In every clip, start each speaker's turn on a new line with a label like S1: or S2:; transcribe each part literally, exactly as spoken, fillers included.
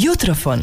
S1: Jutrofon.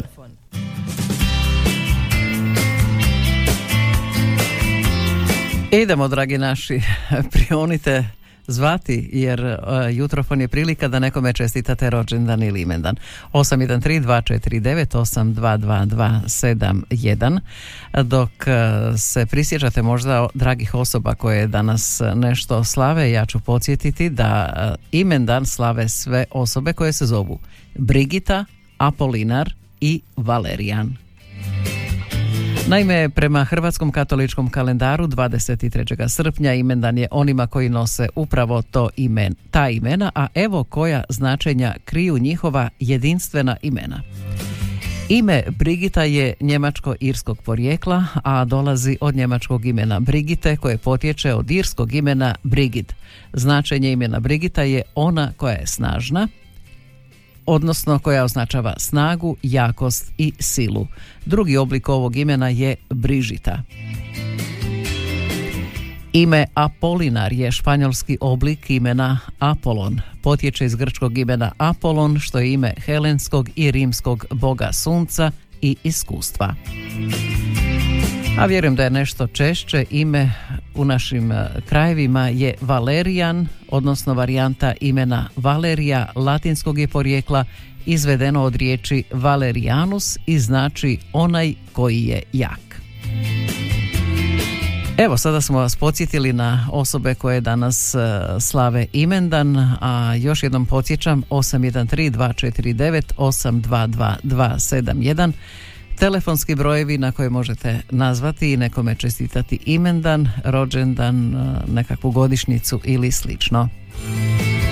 S2: Idemo, dragi naši, prionite zvati, jer uh, Jutrofon je prilika da nekome čestitate rođendan ili imendan. osam jedan tri dva četiri devet osam dva dva dva sedam jedan. Dok uh, se prisjećate možda dragih osoba koje danas nešto slave, ja ću podsjetiti da uh, imendan slave sve osobe koje se zovu Brigita, Apolinar i Valerijan. Naime, prema Hrvatskom katoličkom kalendaru dvadeset trećeg srpnja imendan je onima koji nose upravo to imen, ta imena, a evo koja značenja kriju njihova jedinstvena imena. Ime Brigita je njemačko-irskog porijekla, a dolazi od njemačkog imena Brigite koje potječe od irskog imena Brigid. Značenje imena Brigita je ona koja je snažna, odnosno koja označava snagu, jakost i silu. Drugi oblik ovog imena je Brižita. Ime Apolinar je španjolski oblik imena Apolon. Potječe iz grčkog imena Apolon, što je ime helenskog i rimskog boga sunca i iskustva. A vjerujem da je nešto češće ime u našim krajevima je Valerijan, odnosno varijanta imena Valerija, latinskog je porijekla, izvedeno od riječi Valerianus i znači onaj koji je jak. Evo, sada smo vas podsjetili na osobe koje danas uh, slave imendan, a još jednom podsjećam osam jedan tri dva četiri devet osam dva dva dva sedam jedan. Telefonski brojevi na koje možete nazvati i nekome čestitati imendan, rođendan, nekakvu godišnjicu ili slično.